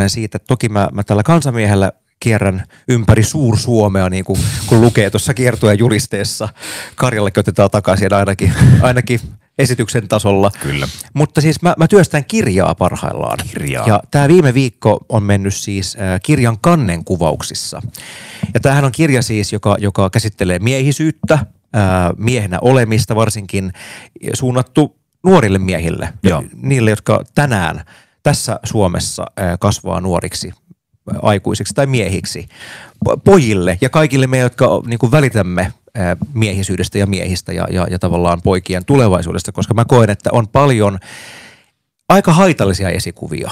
tyytyväinen siitä, että toki mä tällä kansamiehellä kierrän ympäri Suur-Suomea, niin kun lukee tuossa kiertueen julisteessa. Karjallekin otetaan takaisin ainakin esityksen tasolla. Kyllä. Mutta siis mä työstän kirjaa parhaillaan. Ja tämä viime viikko on mennyt siis kirjan kannen kuvauksissa. Ja tämähän on kirja siis, joka käsittelee miehisyyttä, miehenä olemista, varsinkin suunnattu nuorille miehille. Niille, jotka tänään tässä Suomessa kasvaa nuoriksi, aikuisiksi tai miehiksi, pojille ja kaikille me, jotka niin kuin välitämme miehisyydestä ja miehistä ja tavallaan poikien tulevaisuudesta, koska mä koen, että on paljon aika haitallisia esikuvia.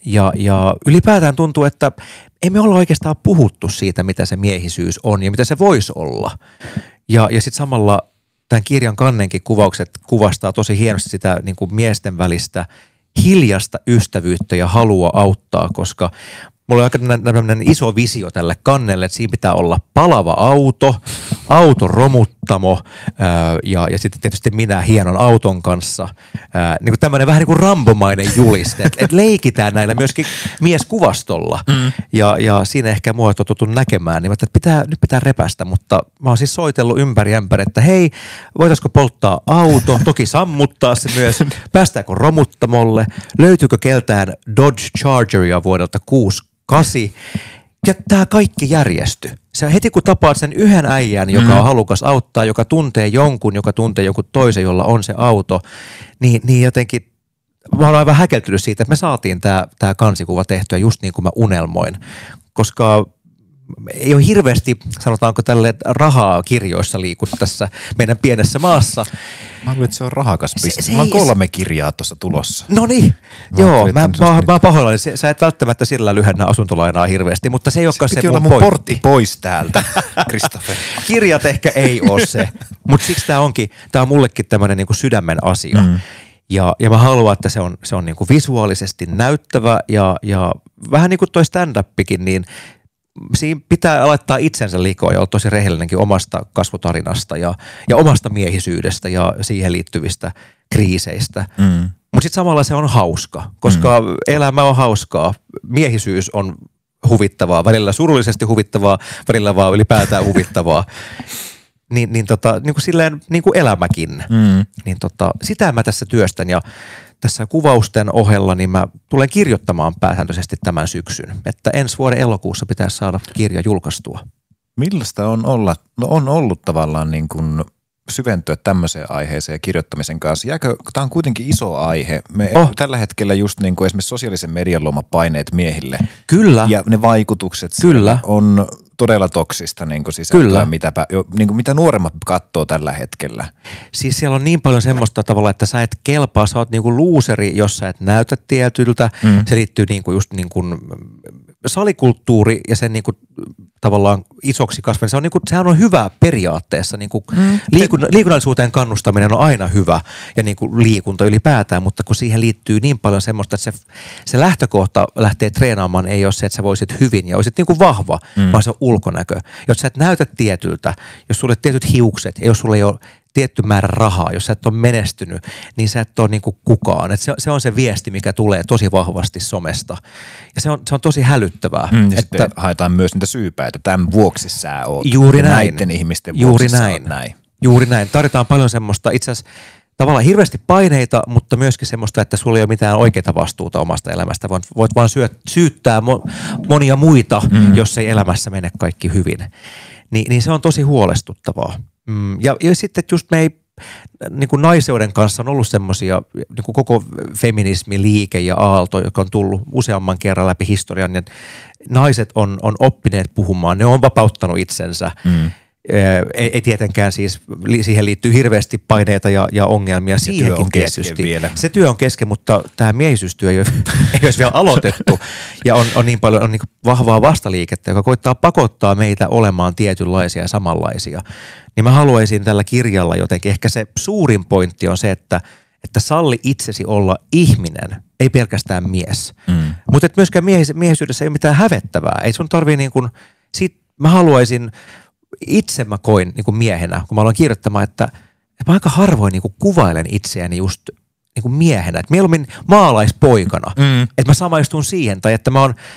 Ja ylipäätään tuntuu, että emme ole oikeastaan puhuttu siitä, mitä se miehisyys on ja mitä se voisi olla. Ja sitten samalla tämän kirjan kannenkin kuvaukset kuvastaa tosi hienosti sitä niin kuin miesten välistä hiljasta ystävyyttä ja halua auttaa, koska mulla on aika tämmöinen iso visio tälle kannelle, että siinä pitää olla palava auton romuttamo ja sitten tietysti minä hienon auton kanssa. Niin kuin tämmöinen vähän niin kuin rambomainen juliste, että leikitään näillä myöskin mieskuvastolla. Ja siinä ehkä mua on totuttu näkemään, niin että nyt pitää repästä, mutta mä oon siis soitellut ympäri ämpäri, että hei, voitaisiko polttaa auto, toki sammuttaa se myös, päästäänkö romuttamolle, löytyykö keltään Dodge Chargeria vuodelta 68, ja tämä kaikki järjestyi. Se heti kun tapaat sen yhden äijän, joka on halukas auttaa, joka tuntee jonkun toisen, jolla on se auto, niin jotenkin mä olen aivan häkeltynyt siitä, että me saatiin tämä kansikuva tehtyä just niin kuin mä unelmoin, koska ei ole hirveästi, sanotaanko tälle, rahaa kirjoissa liikut tässä meidän pienessä maassa. Mä luulen, että se on rahakas piste. Mä on 3 kirjaa tuossa tulossa. No niin, joo, mä oon pahoillani. Sä et välttämättä sillä lyhennä asuntolainaa hirveästi, mutta se ei olekaan se mun pointti. Portti pois täältä, Christopher. Kirjat ehkä ei ole se, mutta siksi tää on mullekin tämmönen niinku sydämen asia. Ja mä haluan, että se on niinku visuaalisesti näyttävä ja vähän niin kuin toi stand-upikin, niin siinä pitää laittaa itsensä likoon ja olla tosi rehellinenkin omasta kasvutarinasta ja omasta miehisyydestä ja siihen liittyvistä kriiseistä. Mutta sitten samalla se on hauska, koska elämä on hauskaa. Miehisyys on huvittavaa, välillä surullisesti huvittavaa, välillä vaan ylipäätään huvittavaa. Niin kuin silleen niin kuin elämäkin. Sitä mä tässä työstän ja tässä kuvausten ohella niin mä tulen kirjoittamaan pääsääntöisesti tämän syksyn. Että ensi vuoden elokuussa pitäisi saada kirja julkaistua. Millaista on olla? No on ollut tavallaan niin kuin syventyä tämmöiseen aiheeseen ja kirjoittamisen kanssa. Tämä on kuitenkin iso aihe. Me tällä hetkellä just niin kuin esimerkiksi sosiaalisen median luoma paineet miehille. Kyllä. Ja ne vaikutukset on todella toksista niin kuin sisältöä, mitä nuoremmat katsoo tällä hetkellä. Siis siellä on niin paljon semmoista tavalla, että sä et kelpaa, sä oot niinku luuseri, jos sä et näytä tietyltä. Se liittyy niinku just niinku salikulttuuri ja sen niinku tavallaan isoksi kasvaminen. Sehän on hyvä periaatteessa. Niinku liikunnallisuuteen kannustaminen on aina hyvä ja niinku liikunta ylipäätään, mutta kun siihen liittyy niin paljon semmoista, että se lähtökohta lähtee treenaamaan ei ole se, että sä voisit hyvin ja olisit niinku vahva, vaan se on ulkonäkö. Jos sä et näytä tietyltä, jos sulle tietyt hiukset ja jos sulle ei ole tietty määrä rahaa, jos sä et ole menestynyt, niin sä et ole niinku kukaan. Et se on se viesti, mikä tulee tosi vahvasti somesta. Ja se on tosi hälyttävää. Ja sitten haetaan myös niitä syypäitä. Tämän vuoksi sä oot. Juuri näin. Näiden ihmisten vuoksi sä oot näin. Juuri näin. Tarvitaan paljon semmoista itse asiassa tavallaan hirveästi paineita, mutta myöskin semmoista, että sulla ei ole mitään oikeaa vastuuta omasta elämästä. Voit vaan syyttää monia muita, jos ei elämässä mene kaikki hyvin. Niin se on tosi huolestuttavaa. Ja sitten just me ei, niin kuin naiseuden kanssa on ollut semmoisia, niin kuin koko feminismiliike ja aalto, joka on tullut useamman kerran läpi historian, niin naiset on oppineet puhumaan, ne on vapauttanut itsensä. Ei tietenkään siis, siihen liittyy hirveästi paineita ja ongelmia. Siihenkin tietysti. Se työ on kesken, mutta tämä miehisyystyö ei olisi vielä aloitettu. Ja on niin paljon niin vahvaa vastaliikettä, joka koittaa pakottaa meitä olemaan tietynlaisia ja samanlaisia. Niin mä haluaisin tällä kirjalla jotenkin, ehkä se suurin pointti on se, että salli itsesi olla ihminen, ei pelkästään mies. Mutta myöskään miehisyydessä ei ole mitään hävettävää. Ei sun tarvii niin kuin, mä haluaisin itse mä koin niin kuin miehenä, kun mä aloin kirjoittamaan, että mä aika harvoin niin kuin kuvailen itseäni just niin kuin miehenä. Että mieluummin maalaispoikana. Että mä samaistun siihen tai että mä oon